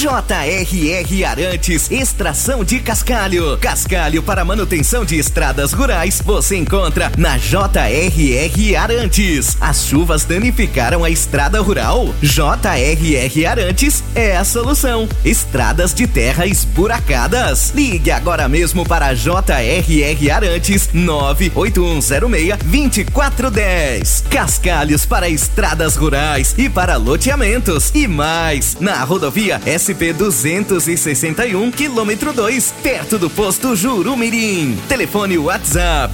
JRR Arantes, extração de cascalho. Cascalho para manutenção de estradas rurais, você encontra na JRR Arantes. As chuvas danificaram a estrada rural? JRR Arantes é a solução. Estradas de terra esburacadas? Ligue agora mesmo para JRR Arantes 98106-2410. Cascalhos para estradas rurais e para loteamentos e mais, na rodovia SP 261, quilômetro 2, perto do posto Jurumirim. Telefone WhatsApp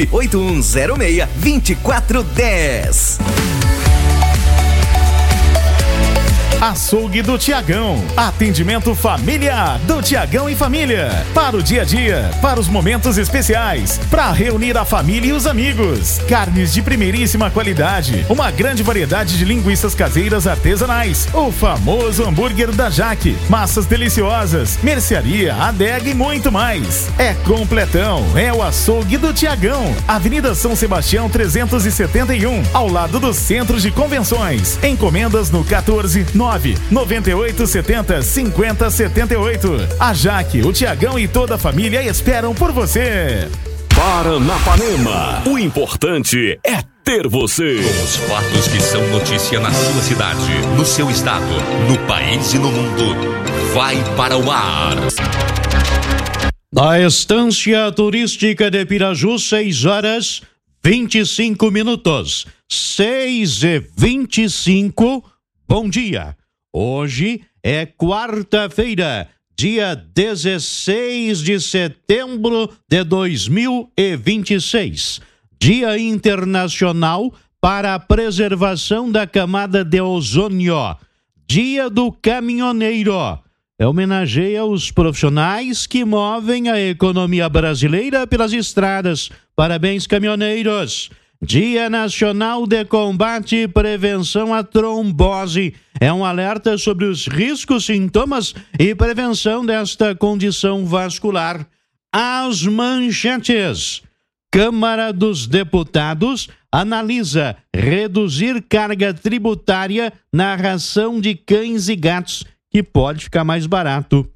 98106-2410. Açougue do Tiagão. Atendimento familiar do Tiagão e Família. Para o dia a dia, para os momentos especiais, para reunir a família e os amigos. Carnes de primeiríssima qualidade, uma grande variedade de linguiças caseiras artesanais, o famoso hambúrguer da Jaque, massas deliciosas, mercearia, adega e muito mais. É completão, é o Açougue do Tiagão. Avenida São Sebastião 371, ao lado do Centro de Convenções. Encomendas no 14998705078. A Jaque, o Tiagão e toda a família esperam por você. Paranapanema, o importante é ter você. Com os fatos que são notícia na sua cidade, no seu estado, no país e no mundo, vai para o ar. Na estância turística de Piraju, 6h25. 6h25. Bom dia. Hoje é quarta-feira, dia 16 de setembro de 2026. Dia Internacional para a Preservação da Camada de Ozônio. Dia do Caminhoneiro. Homenageia os profissionais que movem a economia brasileira pelas estradas. Parabéns, caminhoneiros. Dia Nacional de Combate e Prevenção à Trombose. É um alerta sobre os riscos, sintomas e prevenção desta condição vascular. As manchetes. Câmara dos Deputados analisa reduzir carga tributária na ração de cães e gatos, que pode ficar mais barato.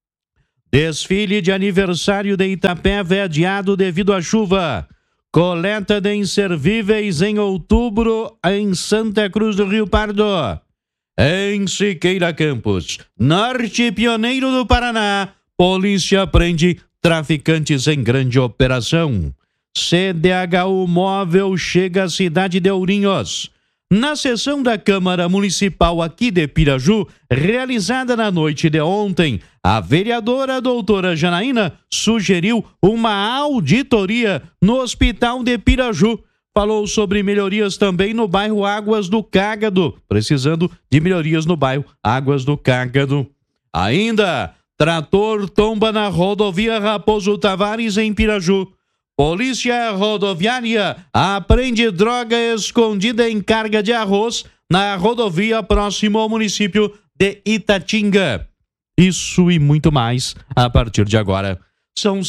Desfile de aniversário de Itapeva é adiado devido à chuva. Coleta de inservíveis em outubro em Santa Cruz do Rio Pardo. Em Siqueira Campos, norte pioneiro do Paraná, polícia prende traficantes em grande operação. CDHU móvel chega à cidade de Ourinhos. Na sessão da Câmara Municipal aqui de Piraju, realizada na noite de ontem, a vereadora doutora Janaína sugeriu uma auditoria no Hospital de Piraju. Falou sobre melhorias também no bairro Águas do Cágado, precisando de melhorias no bairro Águas do Cágado. Ainda, trator tomba na rodovia Raposo Tavares em Piraju. Polícia Rodoviária apreende droga escondida em carga de arroz na rodovia próximo ao município de Itatinga. Isso e muito mais a partir de agora. São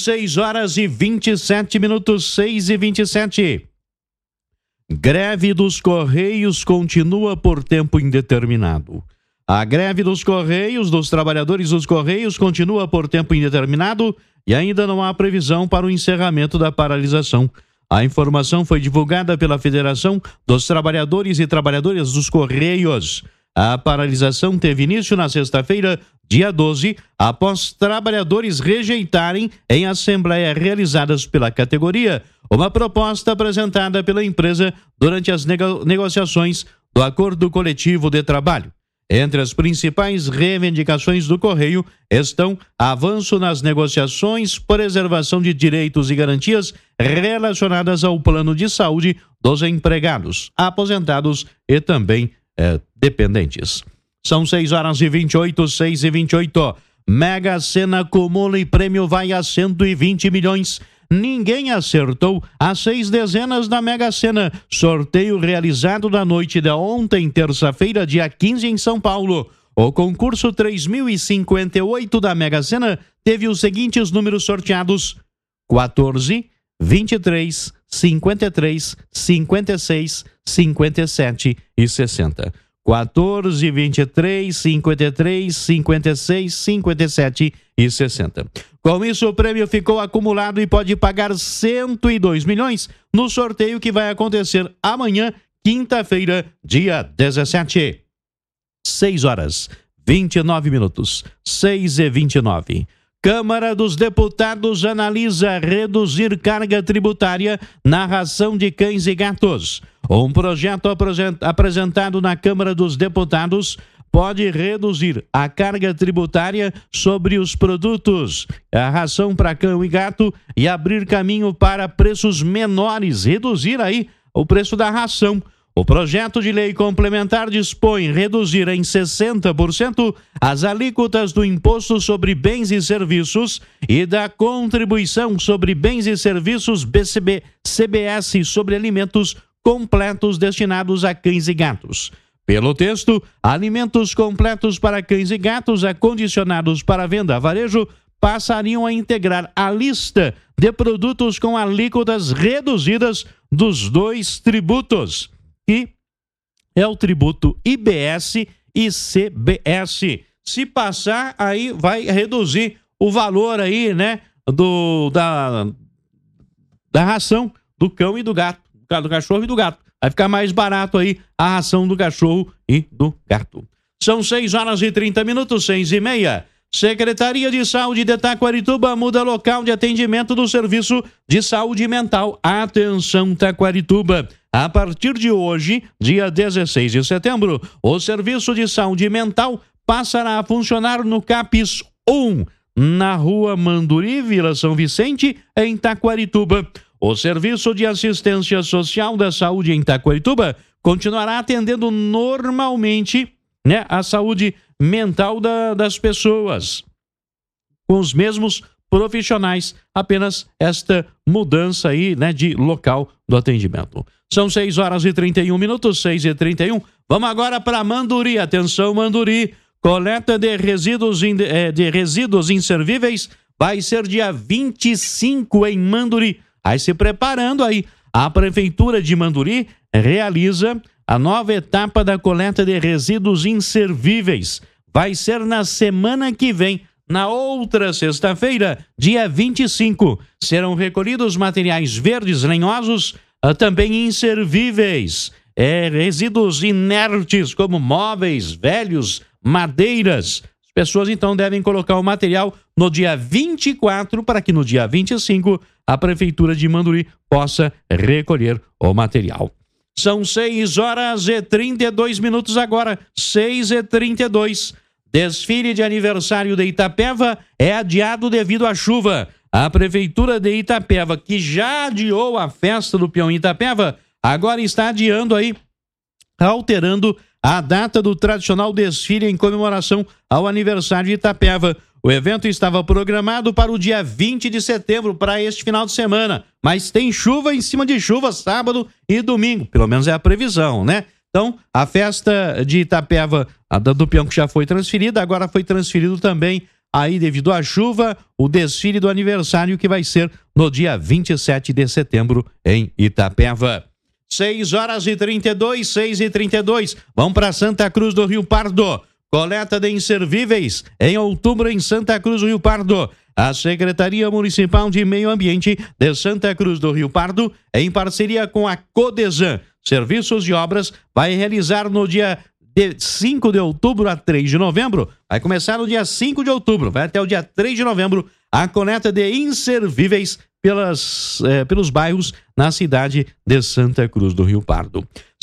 6h27, 6h27. Greve dos Correios continua por tempo indeterminado. A greve dos Correios, dos trabalhadores dos Correios, continua por tempo indeterminado e ainda não há previsão para o encerramento da paralisação. A informação foi divulgada pela Federação dos Trabalhadores e Trabalhadoras dos Correios. A paralisação teve início na sexta-feira, dia 12, após trabalhadores rejeitarem, em assembleia realizadas pela categoria, uma proposta apresentada pela empresa durante as negociações do Acordo Coletivo de Trabalho. Entre as principais reivindicações do Correio estão avanço nas negociações, preservação de direitos e garantias relacionadas ao plano de saúde dos empregados, aposentados e também dependentes. São 6h28, 6h28. Mega Sena acumula e prêmio vai a 120 milhões. Ninguém acertou as 6 dezenas da Mega Sena. Sorteio realizado na noite de ontem, terça-feira, dia 15, em São Paulo. O concurso 3058 da Mega Sena teve os seguintes números sorteados: 14, 23, 53, 56, 57 e 60. 14, 23, 53, 56, 57 e 60. Com isso, o prêmio ficou acumulado e pode pagar 102 milhões no sorteio que vai acontecer amanhã, quinta-feira, dia 17. 6 horas, 29 minutos, 6h29. Câmara dos Deputados analisa reduzir carga tributária na ração de cães e gatos. Um projeto apresentado na Câmara dos Deputados pode reduzir a carga tributária sobre os produtos, a ração para cão e gato e abrir caminho para preços menores, reduzir aí o preço da ração. O projeto de lei complementar dispõe reduzir em 60% as alíquotas do Imposto sobre Bens e Serviços e da Contribuição sobre Bens e Serviços CBS sobre alimentos completos destinados a cães e gatos. Pelo texto, alimentos completos para cães e gatos acondicionados para venda a varejo passariam a integrar a lista de produtos com alíquotas reduzidas dos dois tributos, que é o tributo IBS e CBS. Se passar, aí vai reduzir o valor aí, né, da ração do cão e do gato, do cachorro e do gato. Vai ficar mais barato aí a ração do cachorro e do gato. São 6 horas e 30 minutos, 6h30. Secretaria de Saúde de Taquarituba muda local de atendimento do Serviço de Saúde Mental. Atenção, Taquarituba. A partir de hoje, dia 16 de setembro, o Serviço de Saúde Mental passará a funcionar no CAPS 1, na Rua Manduri, Vila São Vicente, em Taquarituba. O Serviço de Assistência Social da Saúde em Taquarituba continuará atendendo normalmente, né, a saúde mental das pessoas, com os mesmos profissionais, apenas esta mudança aí, né, de local do atendimento. São 6 horas e 31 minutos, 6h31. Vamos agora para Manduri. Atenção, Manduri. Coleta de resíduos inservíveis vai ser dia 25 em Manduri. Aí se preparando aí, a Prefeitura de Manduri realiza a nova etapa da coleta de resíduos inservíveis. Vai ser na semana que vem, na outra sexta-feira, dia 25. Serão recolhidos materiais verdes lenhosos, também inservíveis, resíduos inertes como móveis, velhos, madeiras. As pessoas então devem colocar o material no dia 24 para que no dia 25 a Prefeitura de Manduri possa recolher o material. São 6 horas e 32 minutos agora, 6h32. Desfile de aniversário de Itapeva é adiado devido à chuva. A Prefeitura de Itapeva, que já adiou a festa do Peão Itapeva, agora está adiando aí, alterando a data do tradicional desfile em comemoração ao aniversário de Itapeva. O evento estava programado para o dia 20 de setembro, para este final de semana, mas tem chuva em cima de chuva sábado e domingo, pelo menos é a previsão, né? Então, a festa de Itapeva, a do Peão que já foi transferida, agora foi transferido também aí devido à chuva, o desfile do aniversário que vai ser no dia 27 de setembro em Itapeva. 6 horas e 32, 6h32. Vamos para Santa Cruz do Rio Pardo. Coleta de inservíveis em outubro em Santa Cruz do Rio Pardo. A Secretaria Municipal de Meio Ambiente de Santa Cruz do Rio Pardo, em parceria com a Codesan Serviços e Obras, vai realizar no dia 5 de outubro a 3 de novembro. Vai começar no dia 5 de outubro, vai até o dia 3 de novembro, a coleta de inservíveis pelos bairros na cidade de Santa Cruz do Rio Pardo.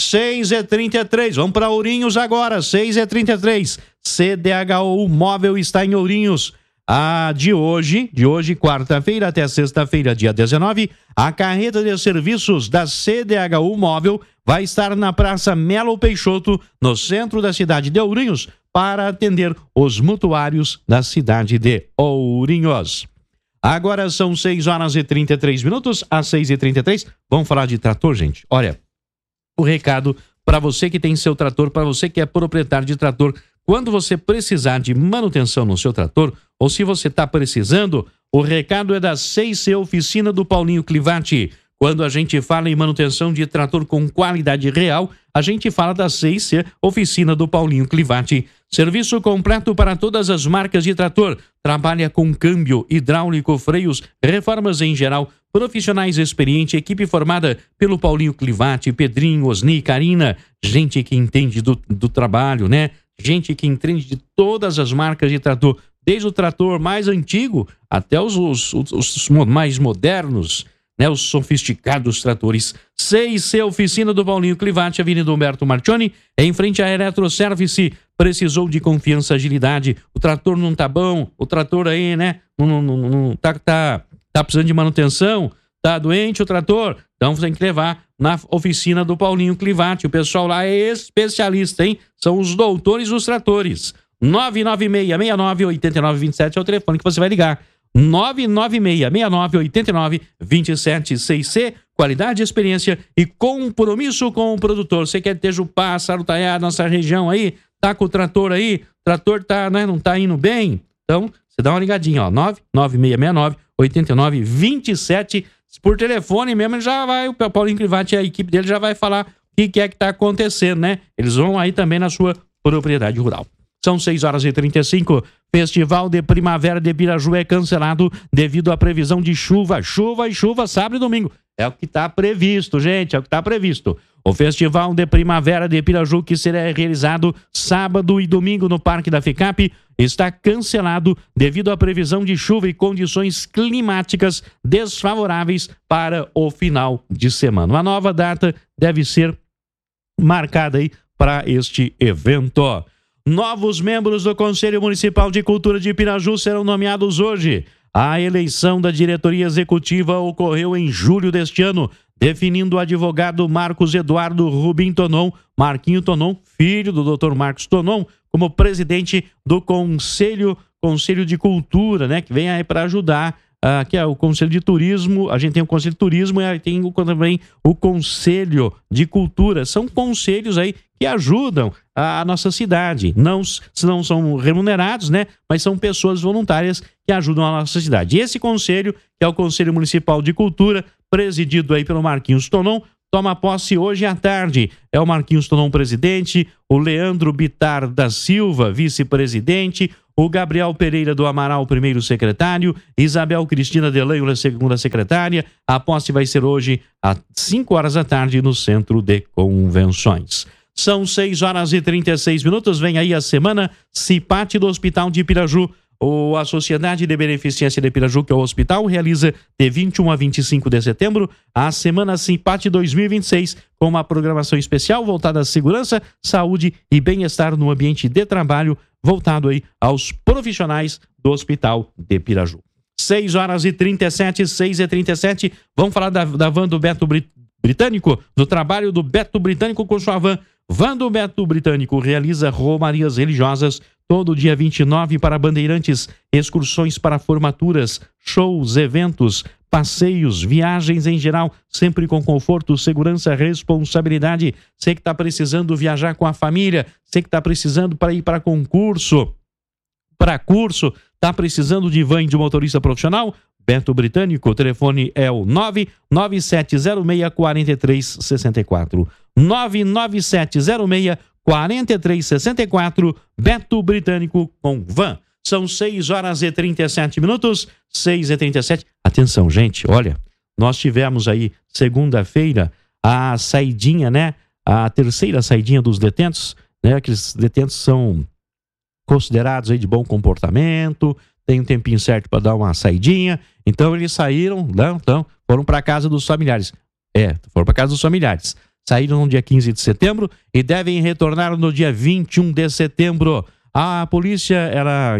6h33, vamos para Ourinhos agora, 6h33. CDHU Móvel está em Ourinhos. De hoje, quarta-feira até sexta-feira, dia 19, a carreta de serviços da CDHU Móvel vai estar na Praça Melo Peixoto, no centro da cidade de Ourinhos, para atender os mutuários da cidade de Ourinhos. Agora são 6 horas e 33 minutos, às 6h33. Vamos falar de trator, gente? Olha, o recado para você que tem seu trator, para você que é proprietário de trator, quando você precisar de manutenção no seu trator, ou se você está precisando, o recado é da 6C Oficina do Paulinho Clivati. Quando a gente fala em manutenção de trator com qualidade real, a gente fala da 6C, oficina do Paulinho Clivati. Serviço completo para todas as marcas de trator. Trabalha com câmbio, hidráulico, freios, reformas em geral. Profissionais experientes, equipe formada pelo Paulinho Clivati, Pedrinho, Osni, Karina. Gente que entende do trabalho, né? Gente que entende de todas as marcas de trator. Desde o trator mais antigo até os mais modernos, né? Os sofisticados tratores. 6C, oficina do Paulinho Clivati, Avenida Humberto Marchioni, em frente à Eletroservice. Precisou de confiança, agilidade. O trator não tá bom, o trator aí, né? Não tá precisando de manutenção, tá doente o trator. Então você tem que levar na oficina do Paulinho Clivati. O pessoal lá é especialista, hein? São os doutores dos tratores. 996698927 é o telefone que você vai ligar. 996698927. 6C, qualidade, experiência e compromisso com o produtor. Você quer ter Jupá, Sarutaiá, nossa região aí? Tá com o trator aí? O trator tá, né, não tá indo bem? Então, você dá uma ligadinha, ó. 996698927. Por telefone mesmo, já vai, o Paulinho Clivati, a equipe dele já vai falar o que é que tá acontecendo, né? Eles vão aí também na sua propriedade rural. São 6h35. Festival de Primavera de Piraju é cancelado devido à previsão de chuva. Chuva e chuva, sábado e domingo. É o que está previsto, gente. É o que está previsto. O Festival de Primavera de Piraju, que será realizado sábado e domingo no Parque da FICAP, está cancelado devido à previsão de chuva e condições climáticas desfavoráveis para o final de semana. Uma nova data deve ser marcada aí para este evento. Novos membros do Conselho Municipal de Cultura de Piraju serão nomeados hoje. A eleição da diretoria executiva ocorreu em julho deste ano, definindo o advogado Marcos Eduardo Rubim Tonon, Marquinho Tonon, filho do Dr. Marcos Tonon, como presidente do Conselho de Cultura, né, que vem aí para ajudar, que é o Conselho de Turismo. A gente tem o Conselho de Turismo e aí tem também o Conselho de Cultura. São conselhos aí que ajudam a nossa cidade. Não são remunerados, né? Mas são pessoas voluntárias que ajudam a nossa cidade. E esse conselho, que é o Conselho Municipal de Cultura, presidido aí pelo Marquinhos Tonon, toma posse hoje à tarde. É o Marquinhos Tonon, presidente, o Leandro Bitar da Silva, vice-presidente, o Gabriel Pereira do Amaral, primeiro secretário, Isabel Cristina Delanho, segunda secretária. A posse vai ser hoje às 5h da tarde no Centro de Convenções. São 6h36. Vem aí a semana CIPAT do Hospital de Piraju. A Sociedade de Beneficência de Piraju, que é o hospital, realiza de 21 a 25 de setembro a Semana CIPAT 2026, com uma programação especial voltada à segurança, saúde e bem-estar no ambiente de trabalho, voltado aí aos profissionais do Hospital de Piraju. 6h37. Vamos falar da van do Beto Britânico, do trabalho do Beto Britânico com sua van. Van do Beto Britânico realiza romarias religiosas todo dia 29 para bandeirantes, excursões para formaturas, shows, eventos, passeios, viagens em geral, sempre com conforto, segurança, responsabilidade. Você que está precisando viajar com a família, você que está precisando para ir para concurso, para curso, está precisando de van de motorista profissional? Beto Britânico, o telefone é o 99706-4364. 99706-4364, Beto Britânico com van. São 6h37, 6h37. Atenção, gente, olha, nós tivemos aí segunda-feira a saidinha, né? A terceira saidinha dos detentos, né? Aqueles detentos são considerados aí de bom comportamento, tem um tempinho certo para dar uma saidinha, então eles saíram, então foram para casa dos familiares. Foram para casa dos familiares. Saíram no dia 15 de setembro e devem retornar no dia 21 de setembro. A polícia, ela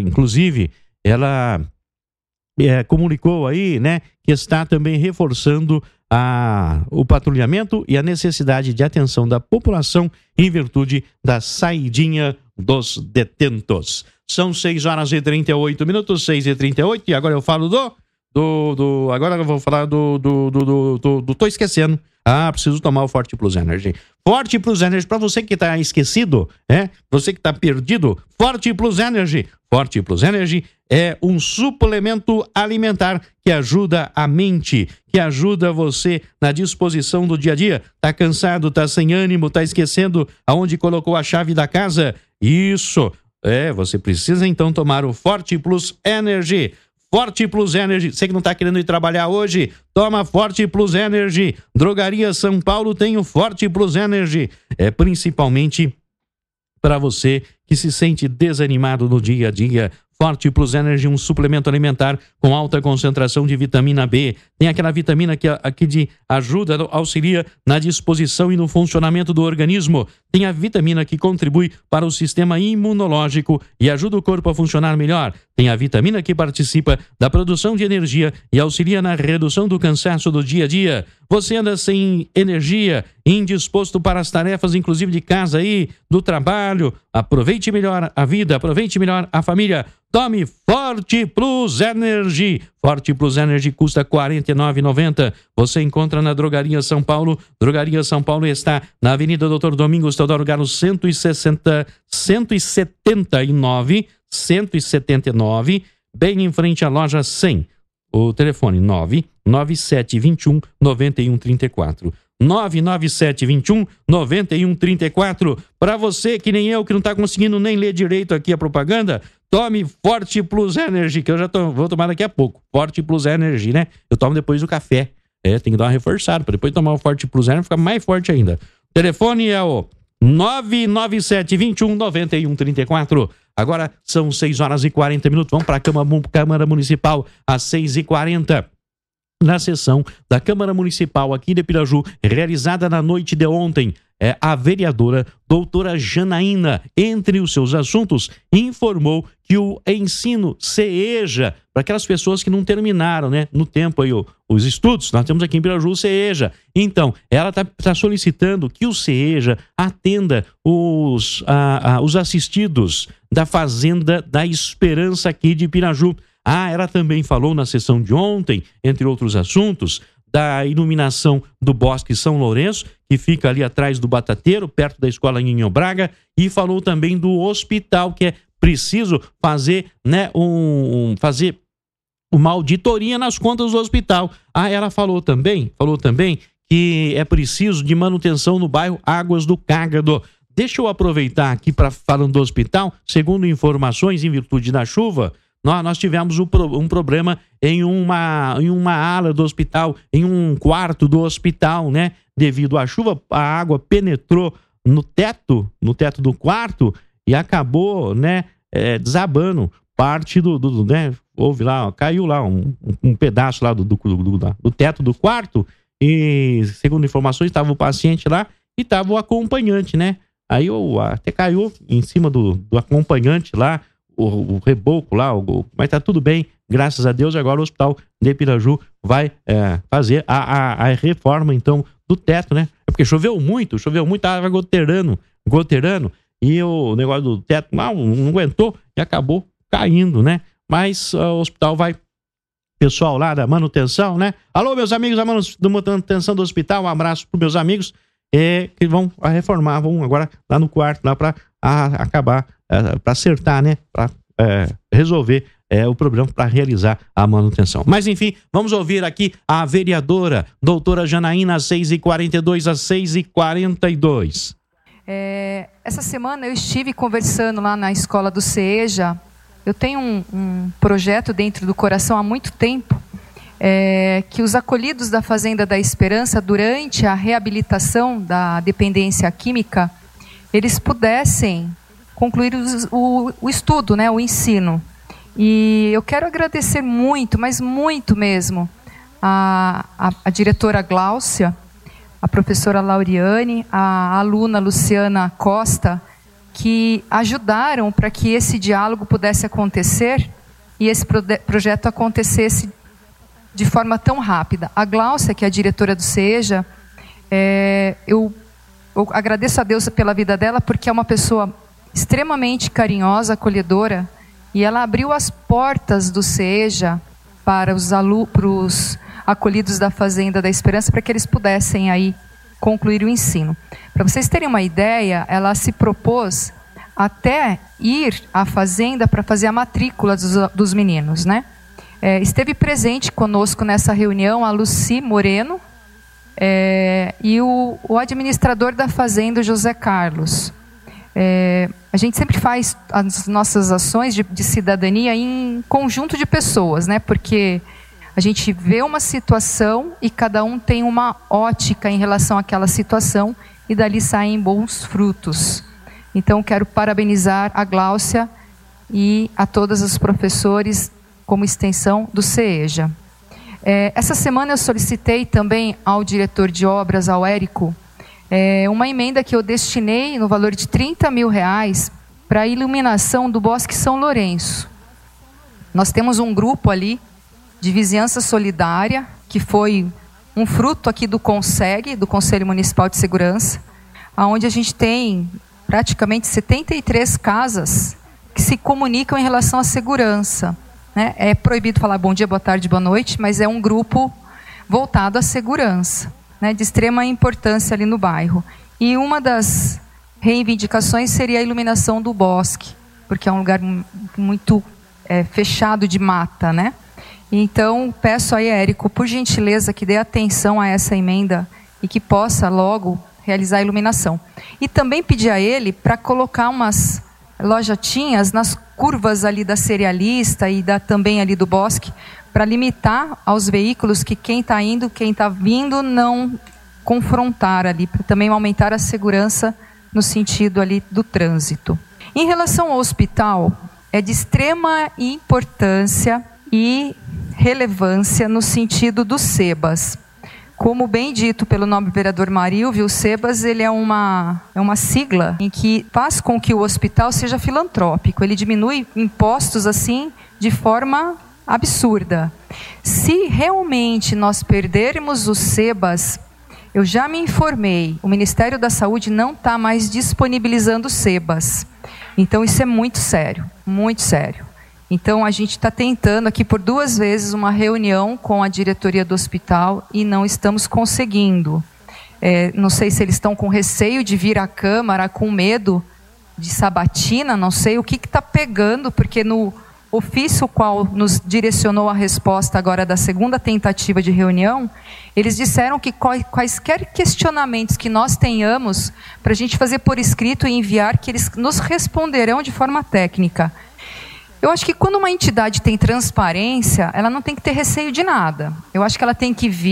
comunicou aí, né, que está também reforçando o patrulhamento e a necessidade de atenção da população em virtude da saidinha dos detentos. São 6h38, 6h38, e agora eu falo agora eu vou falar tô esquecendo. Preciso tomar o Forte Plus Energy. Forte Plus Energy, para você que está esquecido, você que está perdido, Forte Plus Energy. Forte Plus Energy é um suplemento alimentar que ajuda a mente, que ajuda você na disposição do dia a dia. Tá cansado, tá sem ânimo, tá esquecendo aonde colocou a chave da casa? Isso, você precisa então tomar o Forte Plus Energy. Forte Plus Energy, você que não está querendo ir trabalhar hoje, toma Forte Plus Energy. Drogaria São Paulo tem o Forte Plus Energy. É principalmente para você que se sente desanimado no dia a dia. Forte Plus Energy, um suplemento alimentar com alta concentração de vitamina B. Tem aquela vitamina que ajuda, auxilia na disposição e no funcionamento do organismo. Tem a vitamina que contribui para o sistema imunológico e ajuda o corpo a funcionar melhor. Tem a vitamina que participa da produção de energia e auxilia na redução do cansaço do dia a dia. Você anda sem energia, indisposto para as tarefas, inclusive de casa aí, do trabalho. Aproveite melhor a vida, aproveite melhor a família. Tome Forte Plus Energy. Forte Plus Energy custa R$ 49,90. Você encontra na Drogaria São Paulo. Drogaria São Paulo está na Avenida Dr. Domingos Teodoro Galo 179, bem em frente à loja 100. O telefone 99721-9134. 99721-9134. Para você que nem eu, que não está conseguindo nem ler direito aqui a propaganda, tome Forte Plus Energy, que eu já vou tomar daqui a pouco. Forte Plus Energy, né? Eu tomo depois do café. Tem que dar uma reforçada, para depois tomar o Forte Plus Energy ficar mais forte ainda. O telefone é o 99721-9134. Agora são 6h40. Vamos para a Câmara Municipal às 6h40. Na sessão da Câmara Municipal aqui de Piraju, realizada na noite de ontem, a vereadora doutora Janaína, entre os seus assuntos, informou que o ensino CEJA, para aquelas pessoas que não terminaram, no tempo aí os estudos, nós temos aqui em Piraju o CEJA. Então, ela está solicitando que o CEJA atenda os assistidos da Fazenda da Esperança aqui de Piraju. Ela também falou na sessão de ontem, entre outros assuntos, da iluminação do Bosque São Lourenço, que fica ali atrás do Batateiro, perto da Escola Ninho Braga, e falou também do hospital, que é preciso fazer, fazer uma auditoria nas contas do hospital. Ela falou também que é preciso de manutenção no bairro Águas do Cágado. Deixa eu aproveitar aqui para falando do hospital, segundo informações, em virtude da chuva, nós tivemos um problema em uma ala do hospital, em um quarto do hospital, Devido à chuva, a água penetrou no teto do quarto e acabou, desabando parte houve lá, caiu lá um pedaço lá do teto do quarto e, segundo informações, estava o paciente lá e estava o acompanhante, Aí até caiu em cima do acompanhante lá, o reboco lá, mas tá tudo bem, graças a Deus. Agora o Hospital de Piraju vai fazer a reforma, então, do teto, É porque choveu muito, tava goteirando, e o negócio do teto não aguentou e acabou caindo, Mas o hospital vai, pessoal lá da manutenção, Alô, meus amigos da manutenção do hospital, um abraço pros meus amigos, que vão reformar, vão agora lá no quarto, lá para acabar, para acertar, para resolver o problema, para realizar a manutenção. Mas enfim, vamos ouvir aqui a vereadora doutora Janaína, às 6h42 às 6h42. Essa semana eu estive conversando lá na escola do CEJA. Eu tenho um projeto dentro do coração há muito tempo, que os acolhidos da Fazenda da Esperança, durante a reabilitação da dependência química, eles pudessem concluir o estudo, o ensino. E eu quero agradecer muito, mas muito mesmo, a diretora Gláucia, a professora Lauriane, a aluna Luciana Costa, que ajudaram para que esse diálogo pudesse acontecer e esse projeto acontecesse de forma tão rápida. A Gláucia, que é a diretora do CEJA, eu agradeço a Deus pela vida dela, porque é uma pessoa extremamente carinhosa, acolhedora, e ela abriu as portas do CEJA para os acolhidos da Fazenda da Esperança para que eles pudessem aí concluir o ensino. Para vocês terem uma ideia, ela se propôs até ir à fazenda para fazer a matrícula dos meninos, né? Esteve presente conosco nessa reunião a Lucy Moreno e o administrador da fazenda, José Carlos. A gente sempre faz as nossas ações de cidadania em conjunto de pessoas, né? Porque a gente vê uma situação e cada um tem uma ótica em relação àquela situação e dali saem bons frutos. Então, quero parabenizar a Gláucia e a todos os professores como extensão do CEJA. Essa semana eu solicitei também ao diretor de obras, ao Érico, uma emenda que eu destinei no valor de R$30 mil para a iluminação do Bosque São Lourenço. Nós temos um grupo ali de vizinhança solidária, que foi um fruto aqui do CONSEG, do Conselho Municipal de Segurança, onde a gente tem praticamente 73 casas que se comunicam em relação à segurança, né? É proibido falar bom dia, boa tarde, boa noite, mas é um grupo voltado à segurança, né, de extrema importância ali no bairro. E uma das reivindicações seria a iluminação do bosque, porque é um lugar muito fechado de mata, né? Então, peço aí, Érico, por gentileza, que dê atenção a essa emenda e que possa logo realizar a iluminação. E também pedir a ele para colocar umas lojatinhas nas curvas ali da Cerealista e também ali do Bosque, para limitar aos veículos que quem está indo, quem está vindo, não confrontar ali, para também aumentar a segurança no sentido ali do trânsito. Em relação ao hospital, é de extrema importância e relevância no sentido do SEBAS. Como bem dito pelo nobre vereador Marilvio, o SEBAS ele é uma sigla em que faz com que o hospital seja filantrópico. Ele diminui impostos assim de forma absurda. Se realmente nós perdermos o SEBAS, eu já me informei, o Ministério da Saúde não está mais disponibilizando o SEBAS. Então isso é muito sério, muito sério. Então a gente está tentando aqui por 2 vezes uma reunião com a diretoria do hospital e não estamos conseguindo. Não sei se eles estão com receio de vir à Câmara, com medo de sabatina, não sei o que está pegando, porque no ofício qual nos direcionou a resposta agora da 2ª tentativa de reunião, eles disseram que quaisquer questionamentos que nós tenhamos, para a gente fazer por escrito e enviar, que eles nos responderão de forma técnica. Eu acho que quando uma entidade tem transparência, ela não tem que ter receio de nada. Eu acho que ela tem que vir